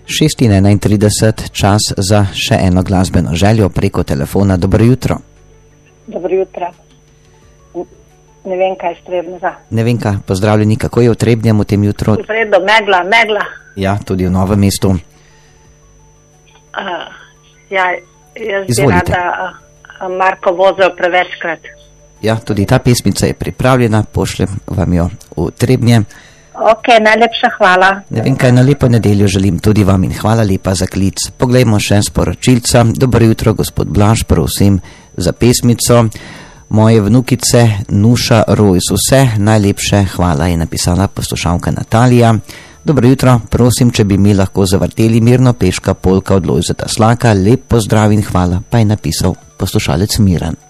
6:31, čas za še eno glasbeno željo preko telefona. Dobro jutro. Dobro jutro. Nevenka iz Trebnjega. Nevenka, pozdravljeni, kako je v Trebnjem v tem jutru? V redu, megla. Ja, tudi v Novem mestu. Jaz bi Izvolite. rada Marko vozel prevečkrat. Ja, tudi ta pesmica je pripravljena, pošljem vam jo v Trebnje. Ok, najlepša hvala. Nevenka, eno lepo nedeljo želim tudi vam in hvala lepa za klic. Poglejmo še sporočilca. Dobro jutro, gospod Blaž, prosim za pesmico moje vnukice Nuša Rojs. Vse najlepše, hvala, je napisala poslušalka Natalija. Dobro jutro, prosim, če bi mi lahko zavrteli Mirno peška polka od Lojzeta Slaka. Lep pozdrav in hvala, pa je napisal poslušalec Miran.